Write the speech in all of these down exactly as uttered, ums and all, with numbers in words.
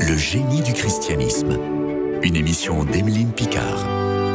Le génie du christianisme. Une émission d'Emeline Picard.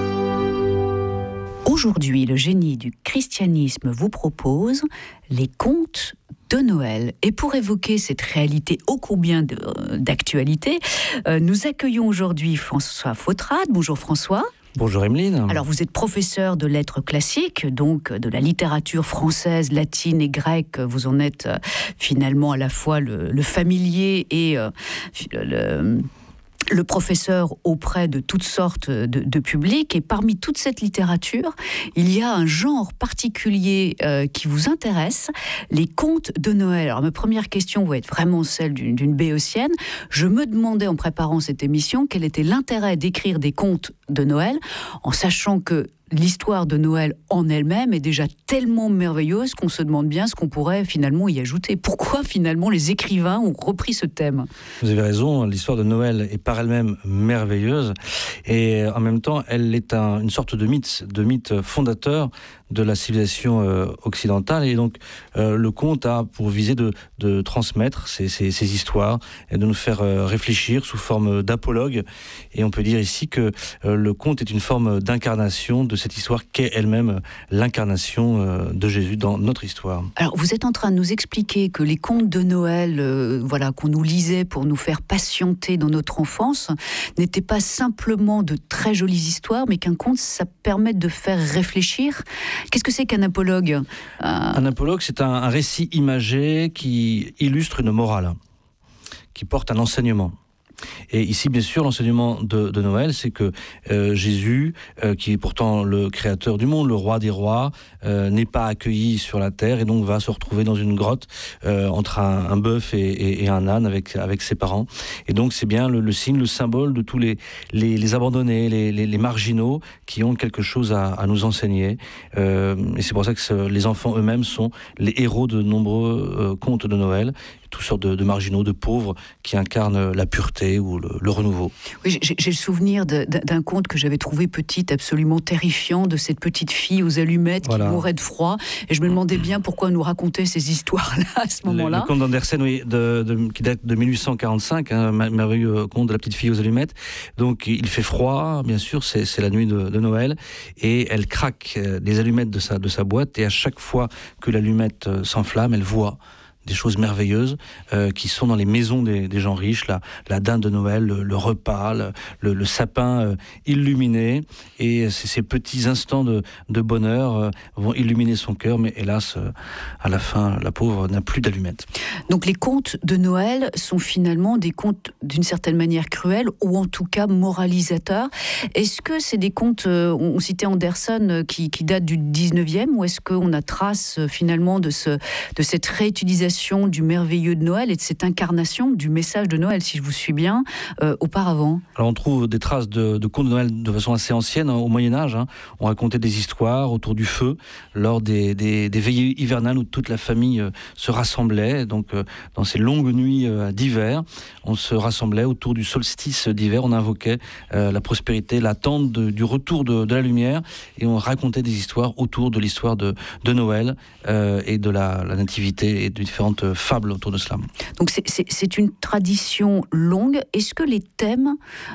Aujourd'hui, le génie du christianisme vous propose les contes de Noël. Et pour évoquer cette réalité ô combien de, euh, d'actualité, euh, nous accueillons aujourd'hui François Fautrade. Bonjour François. Bonjour Emeline. Alors vous êtes professeur de lettres classiques, donc de la littérature française, latine et grecque. Vous en êtes euh, finalement à la fois le, le familier et euh, le... le professeur auprès de toutes sortes de, de publics. Et parmi toute cette littérature, il y a un genre particulier euh, qui vous intéresse, les contes de Noël. Alors ma première question va être vraiment celle d'une, d'une béotienne. Je me demandais en préparant cette émission quel était l'intérêt d'écrire des contes de Noël, en sachant que l'histoire de Noël en elle-même est déjà tellement merveilleuse qu'on se demande bien ce qu'on pourrait finalement y ajouter. Pourquoi finalement les écrivains ont repris ce thème ? Vous avez raison, l'histoire de Noël est par elle-même merveilleuse et en même temps elle est un, une sorte de mythe, de mythe fondateur de la civilisation euh, occidentale, et donc euh, le conte a pour visée de, de transmettre ces, ces, ces histoires et de nous faire euh, réfléchir sous forme d'apologue, et on peut dire ici que euh, le conte est une forme d'incarnation de cette histoire qu'est elle-même l'incarnation euh, de Jésus dans notre histoire. Alors vous êtes en train de nous expliquer que les contes de Noël euh, voilà, qu'on nous lisait pour nous faire patienter dans notre enfance n'étaient pas simplement de très jolies histoires, mais qu'un conte, ça permet de faire réfléchir. Qu'est-ce que c'est qu'un apologue ? euh... Un apologue, c'est un, un récit imagé qui illustre une morale, qui porte un enseignement. Et ici, bien sûr, l'enseignement de, de Noël, c'est que euh, Jésus, euh, qui est pourtant le créateur du monde, le roi des rois, euh, n'est pas accueilli sur la terre et donc va se retrouver dans une grotte euh, entre un, un bœuf et, et, et un âne avec, avec ses parents. Et donc, c'est bien le, le signe, le symbole de tous les, les, les abandonnés, les, les, les marginaux qui ont quelque chose à, à nous enseigner. Euh, et c'est pour ça que ce, les enfants eux-mêmes sont les héros de nombreux euh, contes de Noël. Toutes sortes de, de marginaux, de pauvres qui incarnent la pureté ou le, le renouveau. Oui, j'ai, j'ai le souvenir de, d'un conte que j'avais trouvé petite, absolument terrifiant, de cette petite fille aux allumettes voilà. qui mourait de froid. Et je me demandais bien pourquoi on nous racontait ces histoires-là à ce moment-là. Le, le conte d'Andersen, oui, de, de, qui date de mille huit cent quarante-cinq, un hein, merveilleux conte de la petite fille aux allumettes. Donc il fait froid, bien sûr, c'est, c'est la nuit de, de Noël, et elle craque les allumettes de sa, de sa boîte, et à chaque fois que l'allumette s'enflamme, elle voit des choses merveilleuses euh, qui sont dans les maisons des, des gens riches, la, la dinde de Noël, le, le repas, le, le, le sapin euh, illuminé, et ces, ces petits instants de, de bonheur euh, vont illuminer son cœur, mais hélas, euh, à la fin, la pauvre n'a plus d'allumettes. Donc les contes de Noël sont finalement des contes d'une certaine manière cruels, ou en tout cas moralisateurs. Est-ce que c'est des contes, euh, on citait Andersen, euh, qui, qui datent du dix-neuvième, ou est-ce qu'on a trace euh, finalement de, ce, de cette réutilisation du merveilleux de Noël et de cette incarnation du message de Noël, si je vous suis bien, euh, auparavant? Alors on trouve des traces de, de contes de Noël de façon assez ancienne, hein, au Moyen-Âge. Hein. On racontait des histoires autour du feu, lors des, des, des veillées hivernales où toute la famille euh, se rassemblait. Donc euh, dans ces longues nuits euh, d'hiver, on se rassemblait autour du solstice d'hiver, on invoquait euh, la prospérité, l'attente de, du retour de, de la lumière, et on racontait des histoires autour de l'histoire de, de Noël euh, et de la, la nativité et de différents fables autour de cela. Donc c'est, c'est, c'est une tradition longue. Est-ce que les thèmes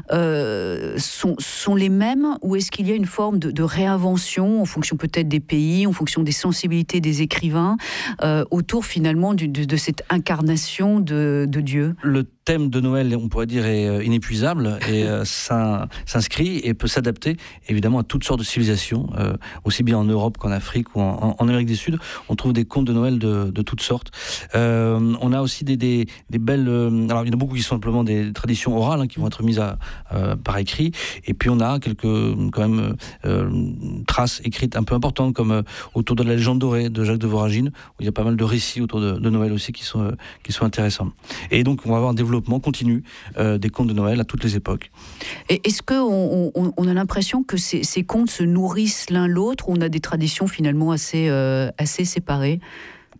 euh, sont, sont les mêmes, ou est-ce qu'il y a une forme de, de réinvention en fonction peut-être des pays, en fonction des sensibilités des écrivains, euh, autour finalement du, de, de cette incarnation de, de Dieu ? Le thème de Noël, on pourrait dire, est inépuisable et euh, s'inscrit et peut s'adapter évidemment à toutes sortes de civilisations, euh, aussi bien en Europe qu'en Afrique ou en, en Amérique du Sud. On trouve des contes de Noël de, de toutes sortes. Euh, on a aussi des, des, des belles... Euh, alors il y en a beaucoup qui sont simplement des traditions orales, hein, qui vont être mises à, euh, par écrit, et puis on a quelques quand même euh, traces écrites un peu importantes, comme euh, autour de la légende dorée de Jacques de Voragine, où il y a pas mal de récits autour de, de Noël aussi qui sont, euh, qui sont intéressants. Et donc on va avoir un développement continu euh, des contes de Noël à toutes les époques. Et est-ce qu'on on, on a l'impression que ces, ces contes se nourrissent l'un l'autre, ou on a des traditions finalement assez, euh, assez séparées ?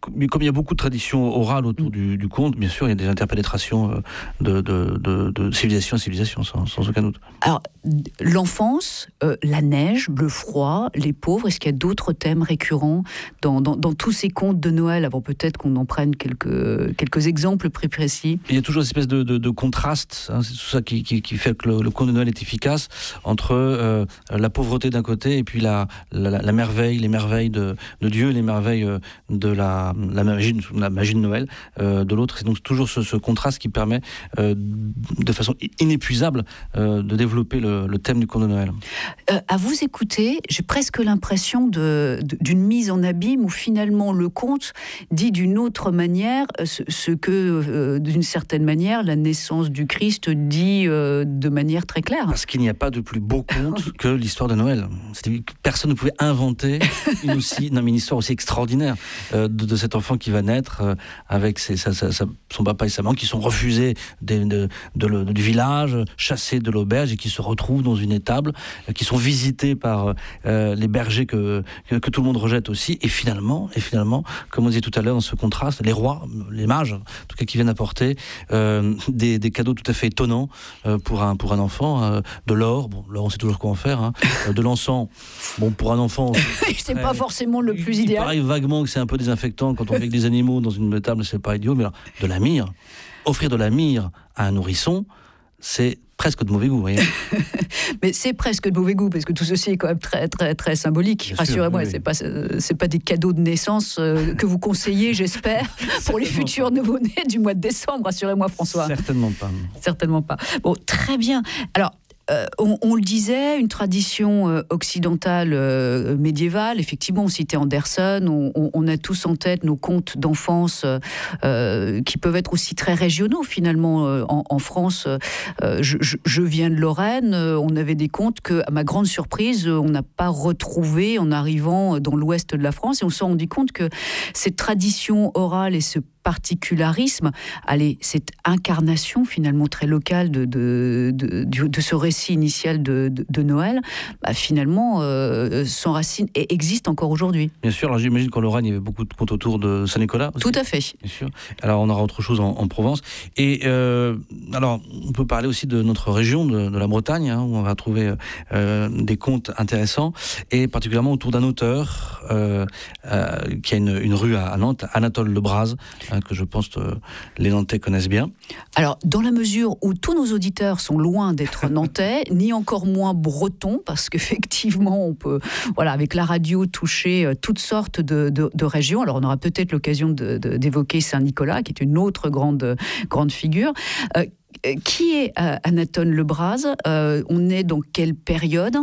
mais comme il y a beaucoup de traditions orales autour du, du conte, bien sûr, il y a des interpénétrations de, de, de, de civilisation à civilisation, sans, sans aucun doute. Alors, l'enfance, euh, la neige, le froid, les pauvres, est-ce qu'il y a d'autres thèmes récurrents dans, dans, dans tous ces contes de Noël, avant peut-être qu'on en prenne quelques, quelques exemples plus précis? Il y a toujours une espèce de, de, de contraste, hein, c'est tout ça qui, qui, qui fait que le, le conte de Noël est efficace, entre euh, la pauvreté d'un côté et puis la, la, la merveille, les merveilles de, de Dieu, les merveilles de la, la, magie, la magie de Noël euh, de l'autre. C'est donc toujours ce, ce contraste qui permet euh, de façon inépuisable euh, de développer le, le thème du conte de Noël. Euh, à vous écouter, j'ai presque l'impression de, de, d'une mise en abîme où finalement le conte dit d'une autre manière ce, ce que, euh, d'une certaine manière, la naissance du Christ dit euh, de manière très claire. Parce qu'il n'y a pas de plus beau conte que l'histoire de Noël. C'est-à-dire que personne ne pouvait inventer une, aussi, non, mais une histoire aussi extraordinaire euh, de, de cet enfant qui va naître euh, avec ses, sa, sa, sa, son papa et sa maman qui sont refusés de, de, de, de, du village, chassés de l'auberge et qui se retrouvent dans une étable, euh, qui sont visités par euh, les bergers que, que, que tout le monde rejette aussi. Et finalement, et finalement, comme on disait tout à l'heure, dans ce contraste, les rois, les mages, en tout cas qui viennent apporter euh, des, des cadeaux tout à fait étonnants euh, pour, un, pour un enfant, euh, de l'or, bon, l'or on sait toujours quoi en faire, hein, euh, de l'encens, bon pour un enfant... c'est pas forcément le plus il, idéal. Il paraît vaguement que c'est un peu désinfectant quand on met avec des animaux dans une table, c'est pas idiot, mais alors, de la myrrhe, offrir de la myrrhe à un nourrisson, c'est presque de mauvais goût, voyez. Mais c'est presque de mauvais goût parce que tout ceci est quand même très très très symbolique. Bien Rassurez-moi, sûr, oui, c'est pas c'est pas des cadeaux de naissance euh, que vous conseillez, j'espère, pour les futurs nouveau-nés du mois de décembre. Rassurez-moi, François. Certainement pas. Certainement pas. Bon, très bien. Alors. Euh, on, on le disait, une tradition euh, occidentale euh, médiévale. Effectivement, on citait Andersen. On, on, on a tous en tête nos contes d'enfance euh, qui peuvent être aussi très régionaux finalement. Euh, en, en France, euh, je, je, je viens de Lorraine. Euh, on avait des contes que, à ma grande surprise, on n'a pas retrouvés en arrivant dans l'ouest de la France. Et on s'est rendu compte que cette tradition orale et ce particularisme, allez, cette incarnation finalement très locale de, de, de, de, de ce récit initial de, de, de Noël, bah, finalement euh, s'enracine et existe encore aujourd'hui. Bien sûr, alors j'imagine qu'en Lorraine, il y avait beaucoup de contes autour de Saint-Nicolas aussi. Tout à fait. Bien sûr. Alors on aura autre chose en, en Provence. Et euh, alors, on peut parler aussi de notre région, de, de la Bretagne, hein, où on va trouver euh, des contes intéressants, et particulièrement autour d'un auteur euh, euh, qui a une, une rue à, à Nantes, Anatole Lebras, que je pense que les Nantais connaissent bien. Alors, dans la mesure où tous nos auditeurs sont loin d'être nantais, ni encore moins bretons, parce qu'effectivement, on peut, voilà, avec la radio, toucher toutes sortes de, de, de régions. Alors, on aura peut-être l'occasion de, de, d'évoquer Saint-Nicolas, qui est une autre grande, grande figure. Euh, Qui est euh, Anatole Lebras euh, On est dans quelle période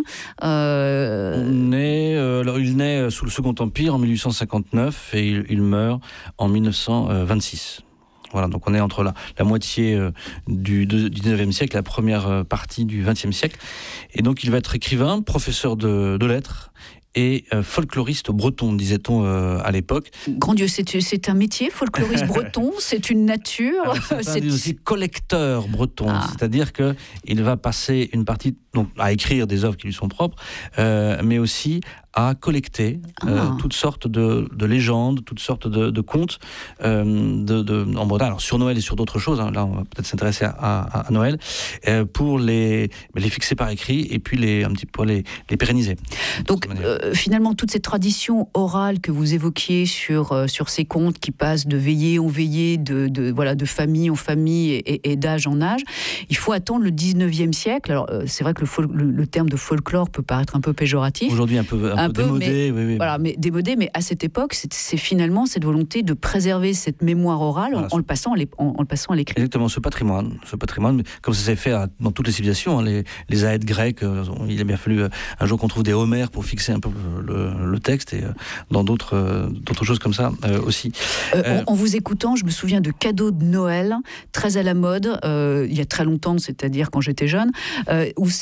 euh... On est, euh, alors il naît sous le Second Empire en mille huit cent cinquante-neuf et il, il meurt en mille neuf cent vingt-six. Voilà, donc on est entre la, la moitié euh, du, de, du dix-neuvième siècle, la première euh, partie du vingtième siècle. Et donc il va être écrivain, professeur de, de lettres, et euh, folkloriste breton, disait-on euh, à l'époque. Grand Dieu, c'est, c'est un métier, folkloriste breton, c'est une nature. Alors, c'est, c'est aussi collecteur breton, ah. C'est-à-dire que il va passer une partie donc à écrire des œuvres qui lui sont propres, euh, mais aussi à collecter ah. euh, toutes sortes de, de légendes, toutes sortes de, de contes euh, de, de, en Bretagne, alors sur Noël et sur d'autres choses, hein, là on va peut-être s'intéresser à, à, à Noël, euh, pour les, les fixer par écrit et puis les, un petit peu les, les pérenniser. Donc euh, finalement toute cette tradition orale que vous évoquiez sur, euh, sur ces contes qui passent de veillée en veillée, de, de, voilà, de famille en famille et, et, et d'âge en âge, il faut attendre le dix-neuvième siècle. Alors euh, c'est vrai que le, fol- le, le terme de folklore peut paraître un peu péjoratif. Aujourd'hui un peu, un un peu, peu démodé. Mais, oui, oui. Voilà, mais démodé, mais à cette époque, c'est, c'est finalement cette volonté de préserver cette mémoire orale voilà, en, en, le passant à en, en le passant à l'écrit. Exactement, ce patrimoine, ce patrimoine, comme ça s'est fait à, dans toutes les civilisations, hein, les, les aèdes grecs, euh, il a bien fallu euh, un jour qu'on trouve des Homères pour fixer un peu le, le texte, et euh, dans d'autres, euh, d'autres choses comme ça euh, aussi. Euh, euh, en, en vous écoutant, je me souviens de cadeaux de Noël, très à la mode, euh, il y a très longtemps, c'est-à-dire quand j'étais jeune, euh, où c'est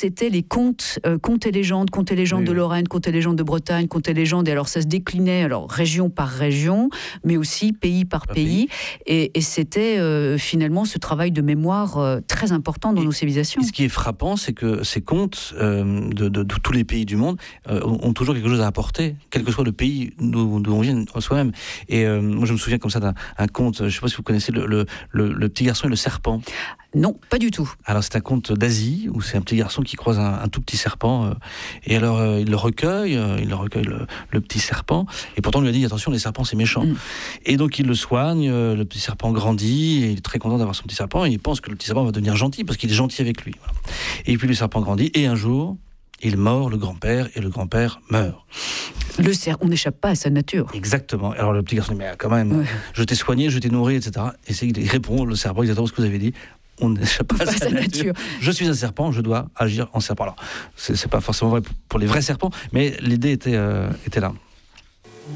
c'était les contes, euh, contes et légendes, contes et légendes oui. de Lorraine, contes et légendes de Bretagne, contes et légendes. Et alors ça se déclinait alors région par région, mais aussi pays par pays. pays. Et, et c'était euh, finalement ce travail de mémoire euh, très important dans et, nos civilisations. Et ce qui est frappant, c'est que ces contes euh, de, de, de tous les pays du monde euh, ont toujours quelque chose à apporter, quel que soit le pays d'où, d'où on vient soi-même. Et euh, moi, je me souviens comme ça d'un un conte, je ne sais pas si vous connaissez le, le, le, le petit garçon et le serpent. Non, pas du tout. Alors c'est un conte d'Asie où c'est un petit garçon qui croise un, un tout petit serpent euh, et alors euh, il le recueille, euh, il le recueille le, le petit serpent et pourtant on lui a dit attention les serpents c'est méchant. Mm. Et donc il le soigne, euh, le petit serpent grandit et il est très content d'avoir son petit serpent et il pense que le petit serpent va devenir gentil parce qu'il est gentil avec lui. Voilà. Et puis le serpent grandit et un jour il mord le grand-père et le grand-père meurt. Le cerf, on n'échappe pas à sa nature. Exactement. Alors le petit garçon dit mais quand même, ouais. je t'ai soigné, je t'ai nourri, et cetera. Et c'est, il répond le serpent exactement ce que vous avez dit. On n'échappe pas, pas à sa nature. nature. Je suis un serpent, je dois agir en serpent. Alors, c'est, c'est pas forcément vrai pour les vrais serpents, mais l'idée était, euh, était là.